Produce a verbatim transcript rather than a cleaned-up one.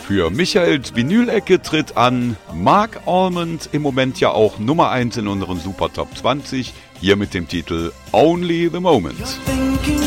Für Michaels Vinyl-Ecke tritt an Mark Almond, im Moment ja auch Nummer eins in unseren Super Top zwanzig, hier mit dem Titel Only the Moment.